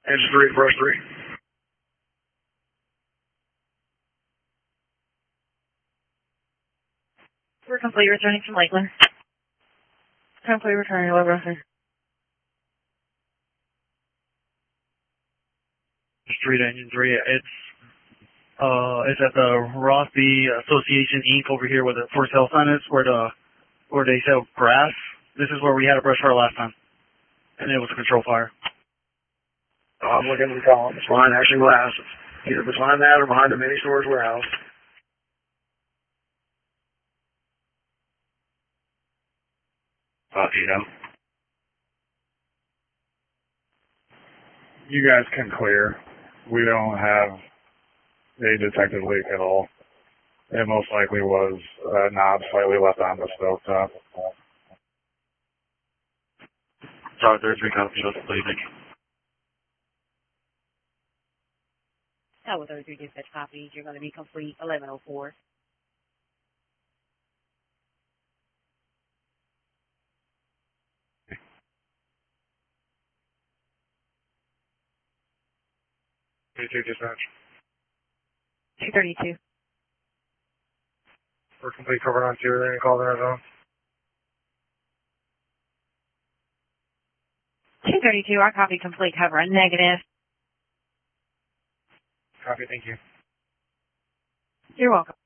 Engine 3, brush 3. We're complete returning from Lakeland. Complete returning, low brushing. Street Engine 3, it's at the Rothby Association Inc. over here where the for sale sign is, where they sell grass. This is where we had a brush fire last time, and it was a control fire. I'm looking at the column. It's behind Action Glass. Either behind that or behind the mini storage warehouse. You know. You guys can clear. We don't have a detected leak at all. It most likely was a knob slightly left on the stove top. Sorry, there's three copies of the leak. That was 33 dispatch copies. You're going to be complete 1104. Dispatch. 232. We're complete covered on 2. Are there any calls in our zone? 232, our copy complete cover, negative. Copy, thank you. You're welcome.